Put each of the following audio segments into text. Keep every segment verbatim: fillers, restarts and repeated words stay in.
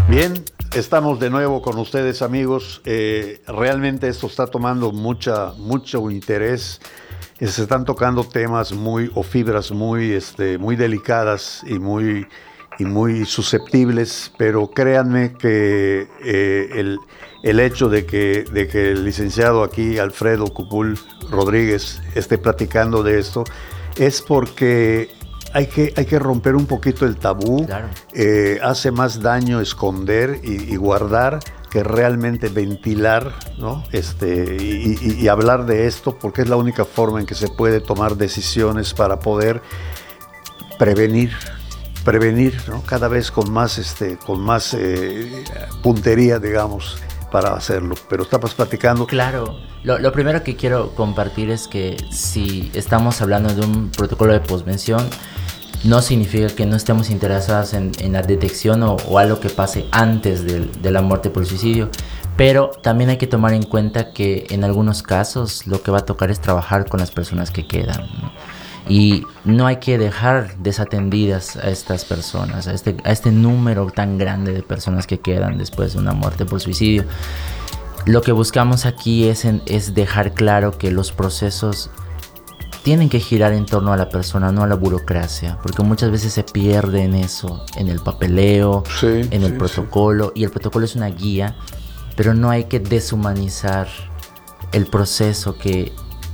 Bien, estamos de nuevo con ustedes, amigos. Eh, realmente esto está tomando mucha, mucho interés. Se están tocando temas muy, o fibras muy, este, muy delicadas y muy, y muy susceptibles, pero créanme que eh, el, el hecho de que, de que el licenciado aquí, Alfredo Cupul Rodríguez, esté platicando de esto, es porque Hay que, hay que romper un poquito el tabú. Claro. Eh, hace más daño esconder y, y guardar que realmente ventilar, ¿no? Este, y, y, y hablar de esto, porque es la única forma en que se puede tomar decisiones para poder prevenir, prevenir, ¿no? Cada vez con más, este, con más eh, puntería, digamos, para hacerlo. Pero estamos platicando. Claro. Lo, lo primero que quiero compartir es que si estamos hablando de un protocolo de posvención, no significa que no estemos interesados en, en la detección o, o algo que pase antes de, de la muerte por suicidio, pero también hay que tomar en cuenta que en algunos casos lo que va a tocar es trabajar con las personas que quedan, ¿no? Y no hay que dejar desatendidas a estas personas, a este, a este número tan grande de personas que quedan después de una muerte por suicidio. Lo que buscamos aquí es, en, es dejar claro que los procesos tienen que girar en torno a la persona, no a la burocracia, porque muchas veces se pierde en eso, en el papeleo, sí, en el sí, protocolo, sí. Y el protocolo es una guía, pero no hay que deshumanizar el proceso que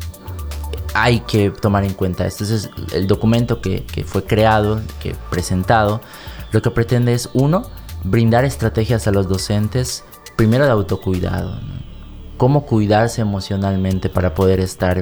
hay que tomar en cuenta. Entonces, el documento que, que fue creado, que presentado, lo que pretende es, uno, brindar estrategias a los docentes, primero de autocuidado, ¿no? Cómo cuidarse emocionalmente para poder estar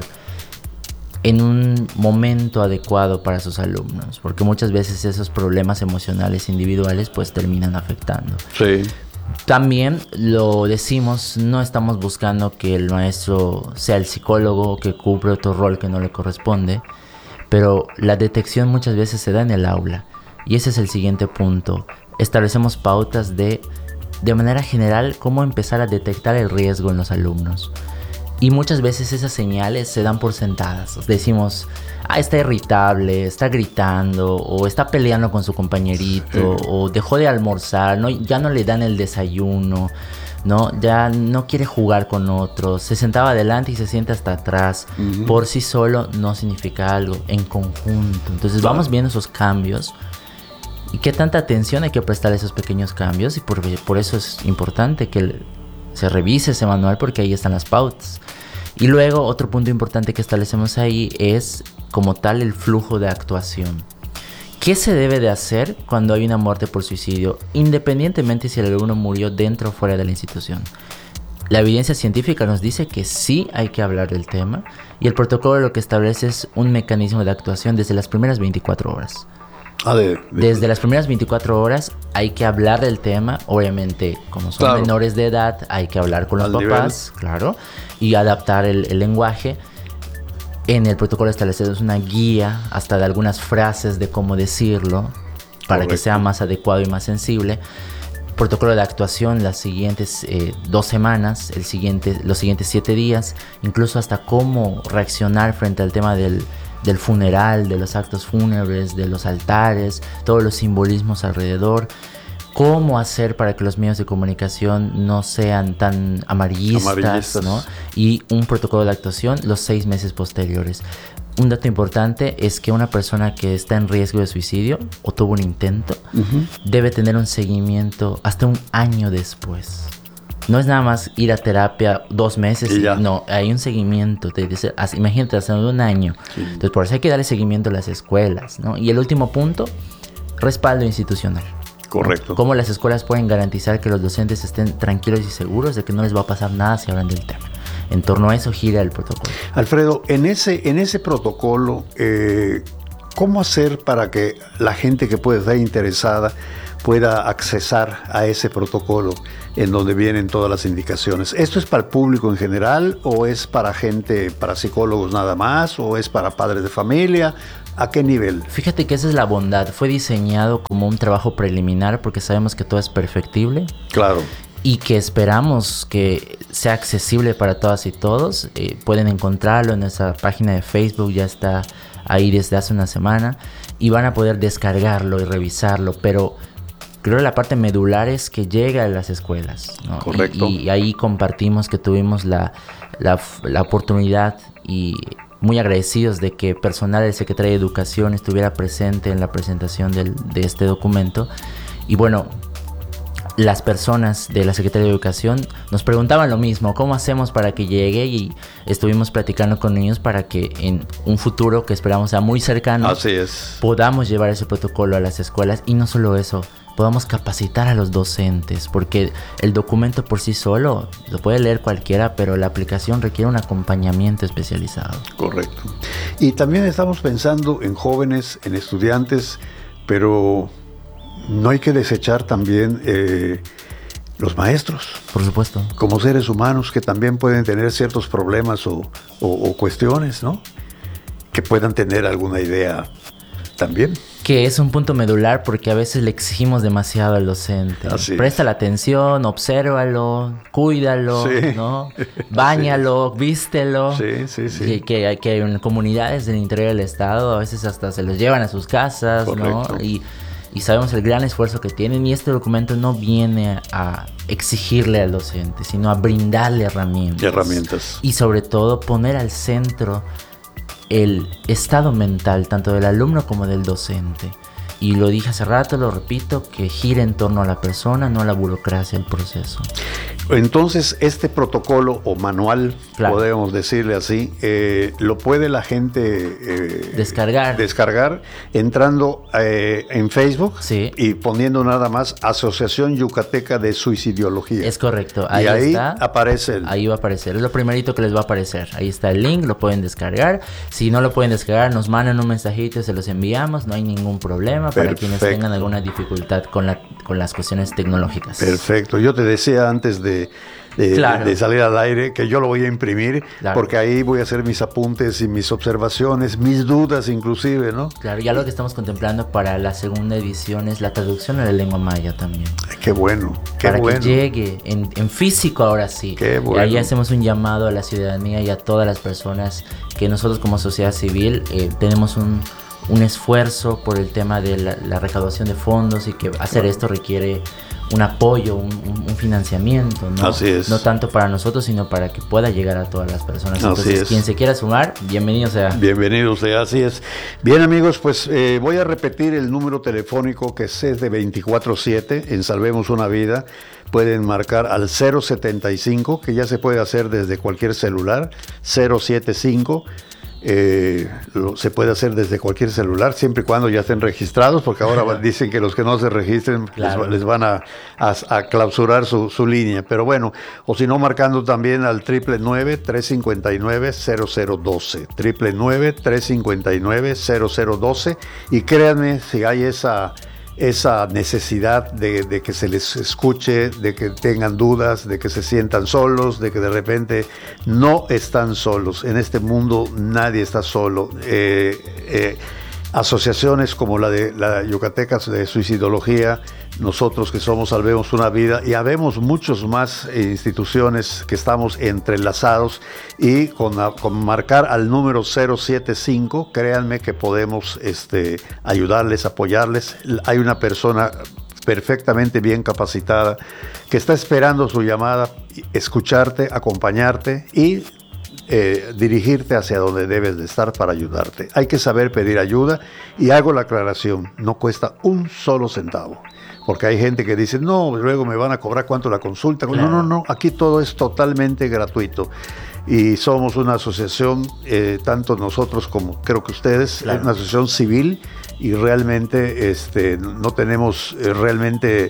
en un momento adecuado para sus alumnos, porque muchas veces esos problemas emocionales individuales pues terminan afectando. Sí. También lo decimos, no estamos buscando que el maestro sea el psicólogo que cubre otro rol que no le corresponde, pero la detección muchas veces se da en el aula, y ese es el siguiente punto. Establecemos pautas de, de manera general, cómo empezar a detectar el riesgo en los alumnos. Y muchas veces esas señales se dan por sentadas. Decimos, ah, está irritable, está gritando, o está peleando con su compañerito, sí. O dejó de almorzar, no, ya no le dan el desayuno, ¿no? Ya no quiere jugar con otros, se sentaba adelante y se sienta hasta atrás. Uh-huh. Por sí solo no significa algo, en conjunto. Entonces claro. Vamos viendo esos cambios. ¿Y qué tanta atención hay que prestar a esos pequeños cambios? Y por, por eso es importante que el, se revise ese manual, porque ahí están las pautas. Y luego otro punto importante que establecemos ahí es como tal el flujo de actuación. ¿Qué se debe de hacer cuando hay una muerte por suicidio, independientemente si el alumno murió dentro o fuera de la institución? La evidencia científica nos dice que sí hay que hablar del tema, y el protocolo lo que establece es un mecanismo de actuación desde las primeras veinticuatro horas. Ah, de, de... Desde las primeras veinticuatro horas hay que hablar del tema. Obviamente, como son claro. menores de edad, hay que hablar con los Al papás, nivel. Claro, y adaptar el, el lenguaje. En el protocolo establecemos una guía, hasta de algunas frases de cómo decirlo, para Correcto. Que sea más adecuado y más sensible. Protocolo de actuación las siguientes eh, dos semanas, el siguiente, los siguientes siete días, incluso hasta cómo reaccionar frente al tema del del funeral, de los actos fúnebres, de los altares, todos los simbolismos alrededor, cómo hacer para que los medios de comunicación no sean tan amarillistas, amarillistas. ¿No? Y un protocolo de actuación los seis meses posteriores. Un dato importante es que una persona que está en riesgo de suicidio o tuvo un intento, uh-huh. debe tener un seguimiento hasta un año después. No es nada más ir a terapia dos meses, y y no, hay un seguimiento. Te dice, imagínate, hasta un año. Sí. Entonces, por eso hay que darle seguimiento a las escuelas, ¿no? Y el último punto, respaldo institucional. Correcto. ¿No? Cómo las escuelas pueden garantizar que los docentes estén tranquilos y seguros de que no les va a pasar nada si hablan del tema. En torno a eso gira el protocolo. Alfredo, en ese, en ese protocolo, eh, ¿cómo hacer para que la gente que puede estar interesada pueda accesar a ese protocolo en donde vienen todas las indicaciones? ¿Esto es para el público en general o es para gente, para psicólogos nada más, o es para padres de familia? ¿A qué nivel? Fíjate que esa es la bondad. Fue diseñado como un trabajo preliminar porque sabemos que todo es perfectible. Claro. Y que esperamos que sea accesible para todas y todos. Eh, pueden encontrarlo en nuestra página de Facebook, ya está ahí desde hace una semana, y van a poder descargarlo y revisarlo, pero creo que la parte medular es que llega a las escuelas, ¿no? Correcto. Y, y ahí compartimos que tuvimos la, la, la oportunidad y muy agradecidos de que personal del Secretaría de Educación estuviera presente en la presentación del, de este documento. Y bueno, las personas de la Secretaría de Educación nos preguntaban lo mismo, ¿cómo hacemos para que llegue? Y estuvimos platicando con ellos para que en un futuro que esperamos sea muy cercano, así es, podamos llevar ese protocolo a las escuelas. Y no solo eso, podamos capacitar a los docentes, porque el documento por sí solo lo puede leer cualquiera, pero la aplicación requiere un acompañamiento especializado. Correcto. Y también estamos pensando en jóvenes, en estudiantes, pero no hay que desechar también eh, los maestros. Por supuesto. Como seres humanos que también pueden tener ciertos problemas o, o, o cuestiones, ¿no? Que puedan tener alguna idea también. Que es un punto medular porque a veces le exigimos demasiado al docente. Así Presta es. la atención, obsérvalo, cuídalo, Sí. ¿no? Báñalo, vístelo. Sí, sí, sí. Y que, que en comunidades del interior del estado a veces hasta se los llevan a sus casas, Correcto. ¿no? Y, y sabemos el gran esfuerzo que tienen, y este documento no viene a exigirle al docente, sino a brindarle herramientas. Herramientas. Y sobre todo poner al centro el estado mental tanto del alumno como del docente. Y lo dije hace rato, lo repito, que gira en torno a la persona, no a la burocracia del proceso. Entonces, este protocolo o manual, Claro. podemos decirle así, eh, lo puede la gente eh, Descargar. descargar entrando eh, en Facebook, Sí. y poniendo nada más Asociación Yucateca de Suicidiología. Es correcto, ahí y ahí está. aparece el... Ahí va a aparecer, es lo primerito que les va a aparecer. Ahí está el link, lo pueden descargar. Si no lo pueden descargar, nos mandan un mensajito y se los enviamos, no hay ningún problema para Perfecto. quienes tengan alguna dificultad con, la, con las cuestiones tecnológicas. Perfecto. Yo te decía antes de, de, Claro. de- de salir al aire que yo lo voy a imprimir, Claro. porque ahí voy a hacer mis apuntes y mis observaciones, mis dudas inclusive, ¿no? Claro, y algo que estamos contemplando para la segunda edición es la traducción a la lengua maya también. Qué bueno, qué Para bueno. que llegue en, en físico ahora sí. Qué Y bueno. ahí hacemos un llamado a la ciudadanía y a todas las personas que nosotros como sociedad civil eh, tenemos un, un esfuerzo por el tema de la, la recaudación de fondos, y que hacer esto requiere un apoyo, un, un- un financiamiento, ¿no? Así es. No tanto para nosotros, sino para que pueda llegar a todas las personas. Así Entonces, es. quien se quiera sumar, bienvenido sea. Bienvenido sea, así es. Bien, amigos, pues eh, voy a repetir el número telefónico, que es de veinticuatro siete en Salvemos una Vida. Pueden marcar al cero setenta y cinco, que ya se puede hacer desde cualquier celular, cero setenta y cinco. Eh, lo- se puede hacer desde cualquier celular, siempre y cuando ya estén registrados, porque ahora va- dicen que los que no se registren Claro. les, va- les van a, a- a clausurar su, su línea. Pero bueno, o si no, marcando también al triple nueve, tres cinco nueve, cero cero doce, triple nueve, tres cinco nueve, cero cero doce. Y créanme, si hay esa esa necesidad de, de que se les escuche, de que tengan dudas, de que se sientan solos, de que de repente no están solos. En este mundo nadie está solo. Eh, eh, asociaciones como la de la Yucatecas de Suicidología, nosotros que somos Salvemos una Vida, y habemos muchos más eh, instituciones que estamos entrelazados, y con, a- con marcar al número cero setenta y cinco, créanme que podemos este, ayudarles, apoyarles. Hay una persona perfectamente bien capacitada que está esperando su llamada, escucharte, acompañarte y eh, dirigirte hacia donde debes de estar para ayudarte. Hay que saber pedir ayuda, y hago la aclaración, no cuesta un solo centavo. Porque hay gente que dice, no, luego me van a cobrar cuánto la consulta. Claro. No, no, no, aquí todo es totalmente gratuito. Y somos una asociación, eh, tanto nosotros como creo que ustedes, Claro. una asociación civil, y realmente este, no tenemos eh, realmente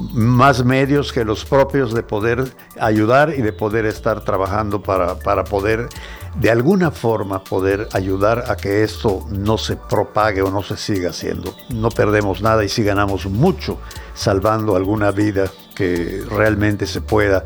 más medios que los propios de poder ayudar y de poder estar trabajando para, para poder, de alguna forma, poder ayudar a que esto no se propague o no se siga haciendo. No perdemos nada y sí ganamos mucho salvando alguna vida que realmente se pueda,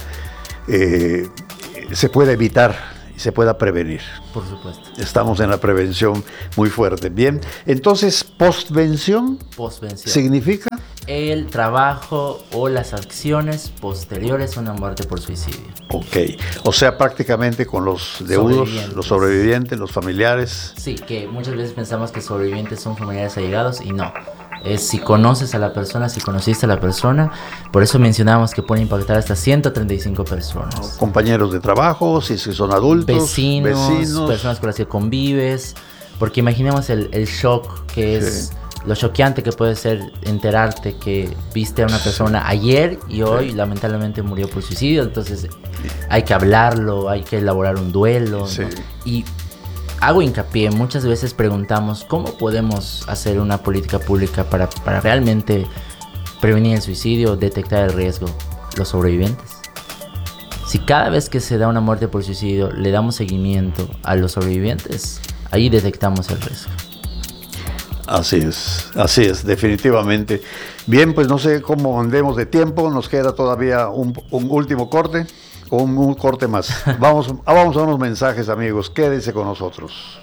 eh, se pueda evitar y se pueda prevenir. Por supuesto. Estamos en la prevención muy fuerte. Bien, entonces, postvención Postvención. significa... El trabajo o las acciones posteriores a una muerte por suicidio. Ok, o sea, prácticamente con los deudos, Sobrevivientes. los sobrevivientes, los familiares. Sí, que muchas veces pensamos que sobrevivientes son familiares allegados y no. Es si conoces a la persona, si conociste a la persona. Por eso mencionamos que puede impactar hasta ciento treinta y cinco personas. Compañeros de trabajo, si son adultos, vecinos, vecinos, personas con las que convives. Porque imaginemos el, el shock que es, sí. Lo choqueante que puede ser enterarte que viste a una persona ayer y hoy sí. lamentablemente murió por suicidio. Entonces hay que hablarlo, hay que elaborar un duelo, sí. ¿no? Y hago hincapié, muchas veces preguntamos cómo podemos hacer una política pública para, para realmente prevenir el suicidio, detectar el riesgo. Los sobrevivientes. Si cada vez que se da una muerte por suicidio le damos seguimiento a los sobrevivientes, ahí detectamos el riesgo. Así es, así es, definitivamente. Bien, pues no sé cómo andemos de tiempo, nos queda todavía un, un último corte, o un, un corte más. Vamos, vamos a unos mensajes, amigos, quédense con nosotros.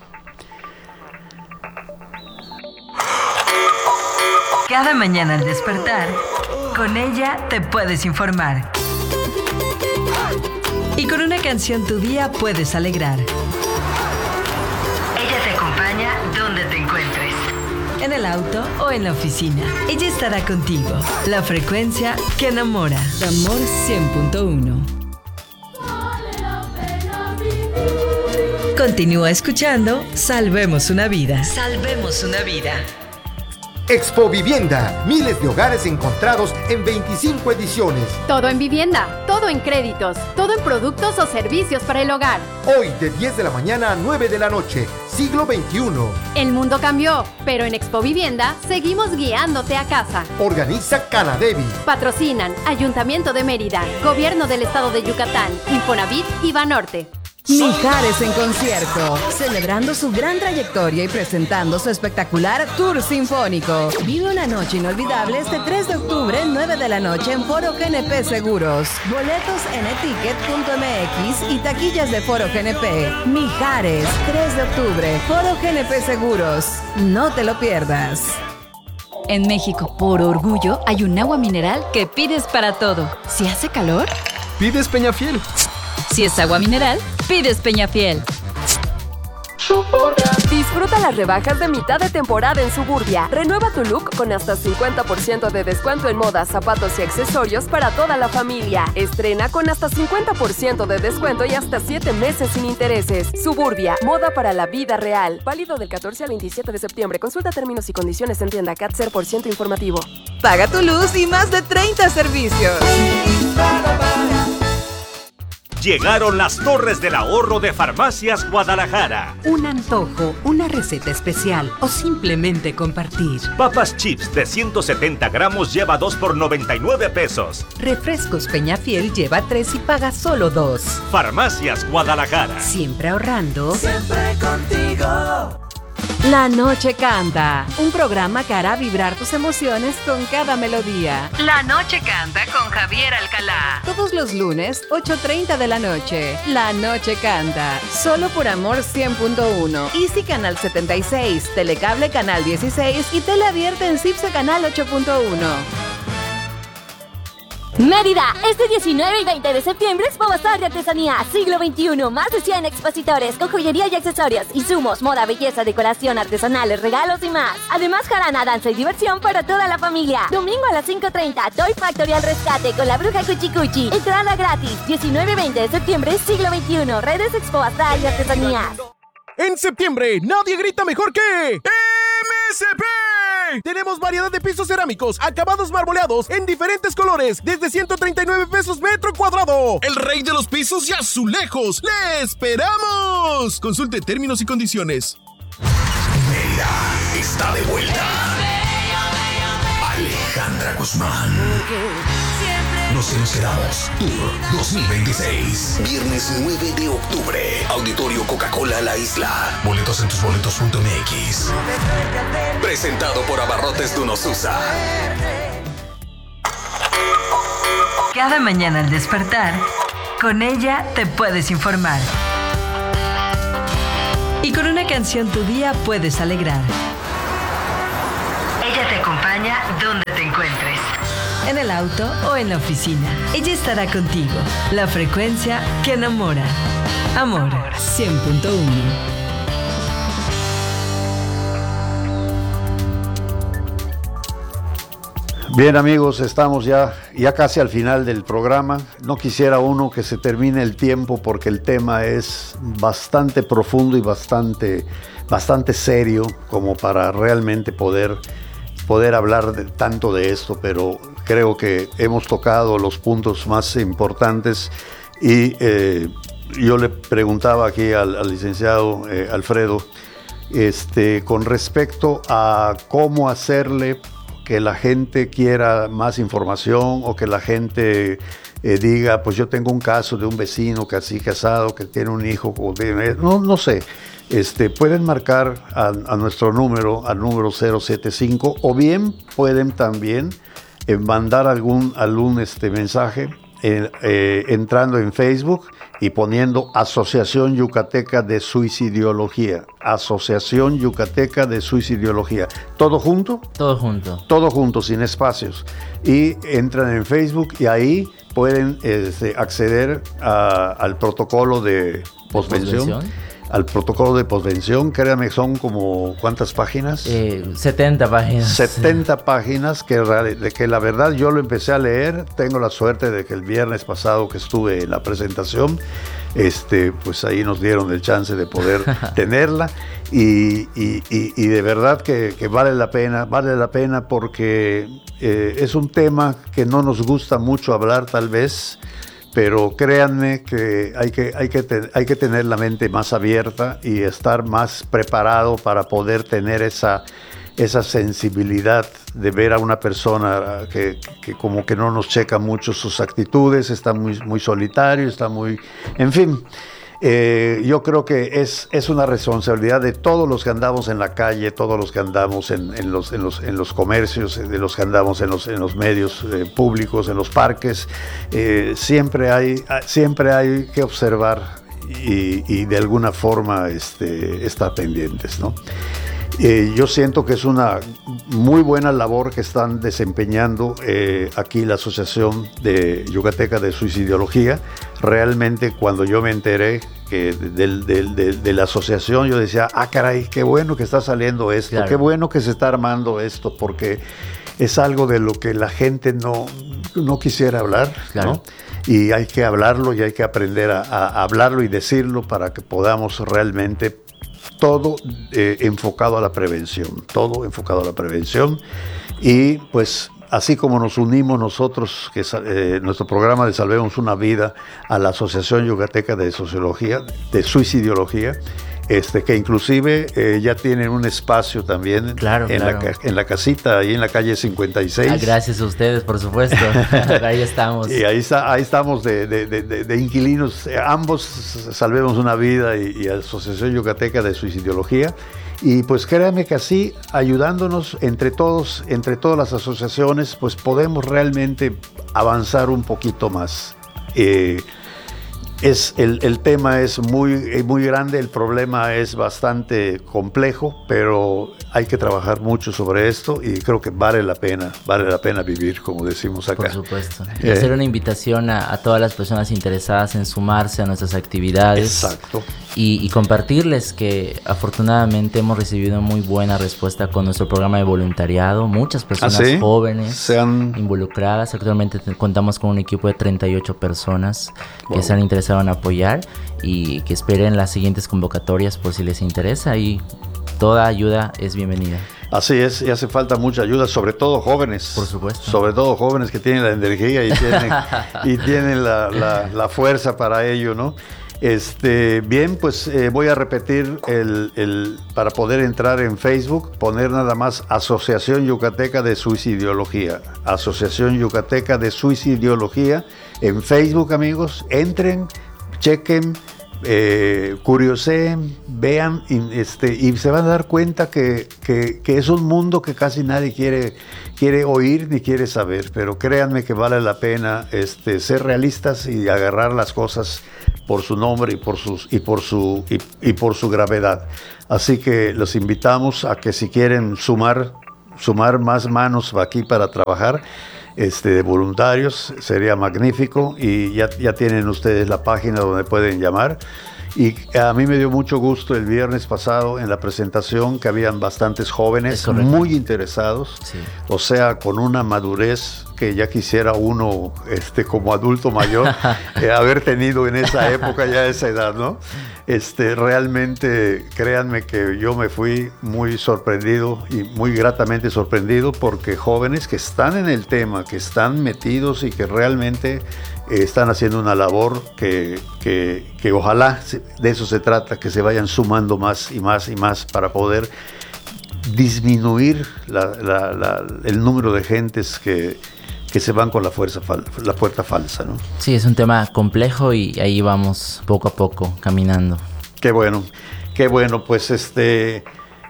Cada mañana al despertar, con ella te puedes informar. Y con una canción tu día puedes alegrar. Ella te acompaña donde te encuentres. En el auto o en la oficina. Ella estará contigo. La frecuencia que enamora. Amor cien punto uno. Continúa escuchando Salvemos una vida. Salvemos una vida. Expo Vivienda, miles de hogares encontrados en veinticinco ediciones. Todo en vivienda, todo en créditos, todo en productos o servicios para el hogar. Hoy de diez de la mañana a nueve de la noche, siglo veintiuno. El mundo cambió, pero en Expo Vivienda seguimos guiándote a casa. Organiza Canadevi. Patrocinan Ayuntamiento de Mérida, Gobierno del Estado de Yucatán, Infonavit y Banorte. Mijares en concierto, celebrando su gran trayectoria y presentando su espectacular tour sinfónico. Vive una noche inolvidable este tres de octubre, nueve de la noche en Foro G N P Seguros. Boletos en eticket punto m x y taquillas de Foro G N P. Mijares, tres de octubre, Foro G N P Seguros. No te lo pierdas. En México, por orgullo, hay un agua mineral que pides para todo. Si hace calor, pides Peñafiel. Si es agua mineral, pides Peñafiel. Disfruta las rebajas de mitad de temporada en Suburbia. Renueva tu look con hasta cincuenta por ciento de descuento en moda, zapatos y accesorios para toda la familia. Estrena con hasta cincuenta por ciento de descuento y hasta siete meses sin intereses. Suburbia, moda para la vida real. Válido del catorce al veintisiete de septiembre. Consulta términos y condiciones en tienda. CAT cero por ciento informativo. Paga tu luz y más de treinta servicios. Llegaron las Torres del Ahorro de Farmacias Guadalajara. Un antojo, una receta especial o simplemente compartir. Papas chips de ciento setenta gramos lleva dos por noventa y nueve pesos. Refrescos Peñafiel lleva tres y paga solo dos. Farmacias Guadalajara. Siempre ahorrando. Siempre contigo. La Noche Canta, un programa que hará vibrar tus emociones con cada melodía. La Noche Canta con Javier Alcalá. Todos los lunes, ocho treinta de la noche. La Noche Canta, solo por Amor cien punto uno. Easy Canal setenta y seis, Telecable Canal dieciséis y Teleabierta en Cipse Canal ocho punto uno. Mérida, este diecinueve y veinte de septiembre Expo Bazar de Artesanía, siglo veintiuno, más de cien expositores con joyería y accesorios, insumos, moda, belleza, decoración, artesanales, regalos y más. Además, jarana, danza y diversión para toda la familia. Domingo a las cinco treinta, Toy Factory al rescate con la bruja Cuchi Cuchi. Entrada gratis, diecinueve y veinte de septiembre, siglo veintiuno, redes Expo Bazar y Artesanía. En septiembre, nadie grita mejor que M S P. Tenemos variedad de pisos cerámicos, acabados marmoleados en diferentes colores, desde ciento treinta y nueve pesos metro cuadrado. El rey de los pisos y azulejos. ¡Le esperamos! Consulte términos y condiciones. Mérida está de vuelta. Alejandra Guzmán. Nos encerramos Tour dos mil veintiséis. Viernes nueve de octubre. Auditorio Coca-Cola La Isla. Boletos en tus boletos punto m x. Presentado por Abarrotes Dunosusa. Cada mañana al despertar, con ella te puedes informar. Y con una canción tu día puedes alegrar. Ella te acompaña donde te encuentres. En el auto o en la oficina. Ella estará contigo. La frecuencia que enamora. Amor cien punto uno. Bien, amigos, estamos ya, ya casi al final del programa. No quisiera uno que se termine el tiempo porque el tema es bastante profundo y bastante, bastante serio como para realmente poder, poder hablar de, tanto de esto, pero creo que hemos tocado los puntos más importantes y eh, yo le preguntaba aquí al, al licenciado eh, Alfredo este, con respecto a cómo hacerle que la gente quiera más información o que la gente eh, diga, pues yo tengo un caso de un vecino que así casado, que tiene un hijo, o de, no, no sé, este, pueden marcar a, a nuestro número, al número cero siete cinco, o bien pueden también eh, mandar algún, algún este, mensaje eh, eh, entrando en Facebook y poniendo Asociación Yucateca de Suicidología. Asociación Yucateca de Suicidología. ¿Todo junto? Todo junto. Todo junto, sin espacios. Y entran en Facebook y ahí pueden este, acceder a, al protocolo de posvención. Al protocolo de posvención, créanme, son como, ¿cuántas páginas? Eh, setenta páginas. setenta páginas, que, de que la verdad yo lo empecé a leer. Tengo la suerte de que el viernes pasado que estuve en la presentación, este, pues ahí nos dieron el chance de poder tenerla. Y, y, y, y de verdad que, que vale la pena, vale la pena porque eh, es un tema que no nos gusta mucho hablar tal vez, pero créanme que hay que, hay que, te, hay que tener la mente más abierta y estar más preparado para poder tener esa, esa sensibilidad de ver a una persona que, que como que no nos checa mucho sus actitudes, está muy, muy solitario, está muy... En fin, eh, yo creo que es, es una responsabilidad de todos los que andamos en la calle, todos los que andamos en, en, los, en, los, en los comercios, de los que andamos en los, en los medios eh, públicos, en los parques. Eh, siempre, hay, siempre hay que observar y, y de alguna forma este, estar pendientes, ¿no? Eh, yo siento que es una muy buena labor que están desempeñando eh, aquí la Asociación de Yucateca de Suicidología. Realmente cuando yo me enteré que de, de, de, de la asociación, yo decía, ah caray, qué bueno que está saliendo esto, claro. Qué bueno que se está armando esto, porque es algo de lo que la gente no, no quisiera hablar, claro. ¿No? Y hay que hablarlo y hay que aprender a, a hablarlo y decirlo para que podamos realmente todo eh, enfocado a la prevención, todo enfocado a la prevención. Y pues así como nos unimos nosotros, que eh, nuestro programa de Salvemos una Vida, a la Asociación Yucateca de Sociología, de Suicidología, este, que inclusive eh, ya tienen un espacio también claro, en, claro. La, en la casita, ahí en la calle cincuenta y seis. Ah, gracias a ustedes, por supuesto. Ahí estamos. Y ahí, está, ahí estamos de, de, de, de, de inquilinos, ambos Salvemos una Vida y, y Asociación Yucateca de Suicidología. Y pues créanme que así, ayudándonos entre todos, entre todas las asociaciones, pues podemos realmente avanzar un poquito más. Eh, Es, el, el tema es muy, muy grande, el problema es bastante complejo, pero hay que trabajar mucho sobre esto y creo que vale la pena, vale la pena vivir, como decimos acá. Por supuesto. Y eh. hacer una invitación a, a todas las personas interesadas en sumarse a nuestras actividades. Exacto. Y, y compartirles que afortunadamente hemos recibido muy buena respuesta con nuestro programa de voluntariado. Muchas personas ¿Ah, sí? jóvenes se han... involucradas. Actualmente te, contamos con un equipo de treinta y ocho personas wow. que se han interesado en apoyar y que esperen las siguientes convocatorias por si les interesa, y toda ayuda es bienvenida. Así es, y hace falta mucha ayuda, sobre todo jóvenes. Por supuesto. Sobre todo jóvenes que tienen la energía y tienen, y tienen la, la, la fuerza para ello, ¿no? Este, bien, pues eh, voy a repetir el, el, para poder entrar en Facebook, poner nada más Asociación Yucateca de Suicidología. Asociación Yucateca de Suicidología en Facebook, amigos. Entren, chequen, eh, curioseen, vean y, este, y se van a dar cuenta que, que, que es un mundo que casi nadie quiere, quiere oír ni quiere saber, pero créanme que vale la pena este, ser realistas y agarrar las cosas por su nombre y por, sus, y, por su, y, y por su gravedad. Así que los invitamos a que si quieren sumar, sumar más manos aquí para trabajar, Este, de voluntarios, sería magnífico, y ya, ya tienen ustedes la página donde pueden llamar Y a mí me dio mucho gusto el viernes pasado en la presentación que habían bastantes jóvenes muy interesados, sí. O sea, con una madurez que ya quisiera uno este, como adulto mayor eh, haber tenido en esa época ya esa edad, ¿no? Este, realmente, créanme que yo me fui muy sorprendido y muy gratamente sorprendido porque jóvenes que están en el tema, que están metidos y que realmente eh, están haciendo una labor que, que, que ojalá de eso se trata, que se vayan sumando más y más y más para poder disminuir la, la, la, el número de gentes que que se van con la fuerza fal- la puerta falsa, ¿no? Sí, es un tema complejo y ahí vamos poco a poco caminando. Qué bueno, qué bueno, pues este,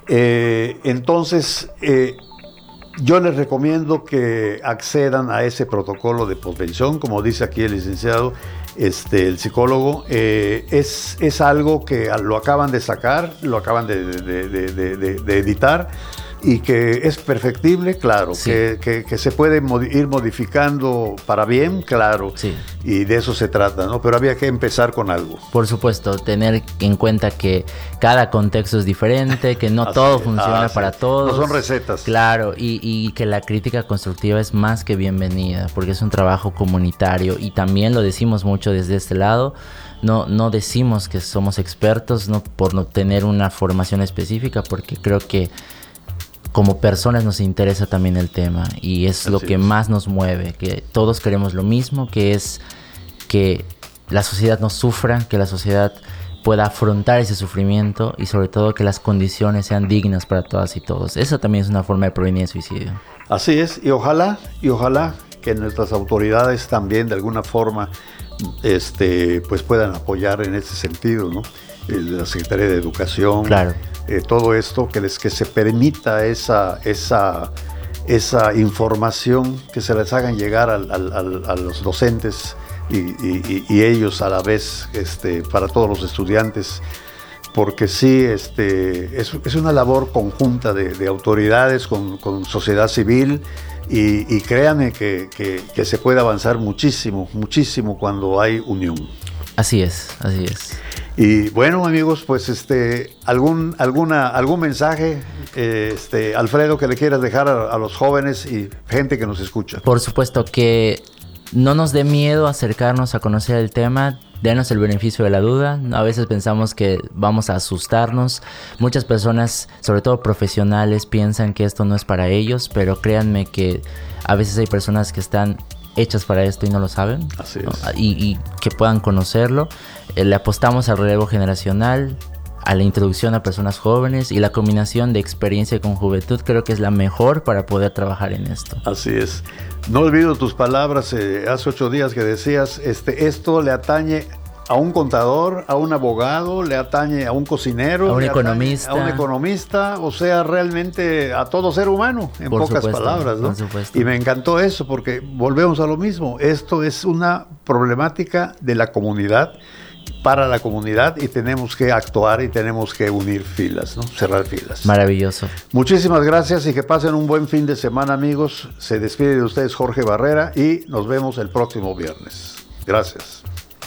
eh, entonces eh, yo les recomiendo que accedan a ese protocolo de posvención, como dice aquí el licenciado, este, el psicólogo, eh, es, es algo que lo acaban de sacar, lo acaban de, de, de, de, de, de editar, y que es perfectible, claro, sí. que, que, que se puede mod- ir modificando para bien, claro, sí. Y de eso se trata, ¿no? Pero había que empezar con algo. Por supuesto, tener en cuenta que cada contexto es diferente, que no todo es, funciona ah, para sí. todos. No son recetas. Claro, y, y que la crítica constructiva es más que bienvenida, porque es un trabajo comunitario, y también lo decimos mucho desde este lado. No, no decimos que somos expertos, no por no tener una formación específica, porque creo que como personas nos interesa también el tema y es Así lo que es. más nos mueve, que todos queremos lo mismo, que es que la sociedad no sufra, que la sociedad pueda afrontar ese sufrimiento y sobre todo que las condiciones sean dignas para todas y todos. Eso también es una forma de prevenir el suicidio. Así es, y ojalá, y ojalá que nuestras autoridades también de alguna forma este, pues puedan apoyar en ese sentido, ¿no? La Secretaría de Educación, claro. eh, todo esto, que les que se permita esa, esa, esa información, que se les hagan llegar al, al, al, a los docentes y, y, y ellos a la vez este, para todos los estudiantes, porque sí, este, es, es una labor conjunta de, de autoridades con, con sociedad civil. Y, y créanme que, que, que se puede avanzar muchísimo, muchísimo cuando hay unión. Así es, así es. Y bueno, amigos, pues este, algún, alguna, algún mensaje, eh, este, Alfredo, que le quieras dejar a, a los jóvenes y gente que nos escucha. Por supuesto, que no nos dé miedo acercarnos a conocer el tema. Denos el beneficio de la duda. A veces pensamos que vamos a asustarnos. Muchas personas, sobre todo profesionales, piensan que esto no es para ellos, pero créanme que a veces hay personas que están hechas para esto y no lo saben. Así es. ¿no? Y, y que puedan conocerlo. Eh, le apostamos al relevo generacional, a la introducción a personas jóvenes, y la combinación de experiencia con juventud creo que es la mejor para poder trabajar en esto. Así es. No olvido tus palabras eh, hace ocho días que decías, este, esto le atañe a un contador, a un abogado, le atañe a un cocinero, a un le economista, a un economista, o sea, realmente a todo ser humano, en por pocas supuesto, palabras, ¿no? Por supuesto. Y me encantó eso, porque volvemos a lo mismo. Esto es una problemática de la comunidad, para la comunidad, y tenemos que actuar y tenemos que unir filas, ¿no? Cerrar filas. Maravilloso. Muchísimas gracias y que pasen un buen fin de semana, amigos. Se despide de ustedes Jorge Barrera y nos vemos el próximo viernes. Gracias.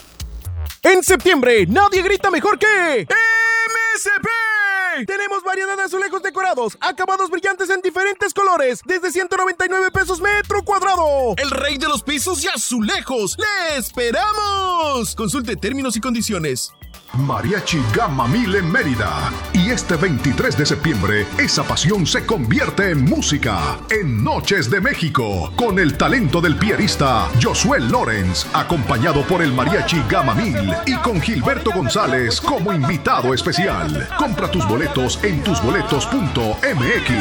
En septiembre, nadie grita mejor que M S P. Tenemos variedad de azulejos decorados, acabados brillantes en diferentes colores, desde ciento noventa y nueve pesos metro cuadrado. El rey de los pisos y azulejos. ¡Le esperamos! Consulte términos y condiciones. Mariachi Gamma Mil en Mérida. Y este veintitrés de septiembre, esa pasión se convierte en música. En Noches de México, con el talento del pianista Josué Lawrence, acompañado por el Mariachi Gamma Mil y con Gilberto González como invitado especial. Compra tus boletos en tus boletos punto m x.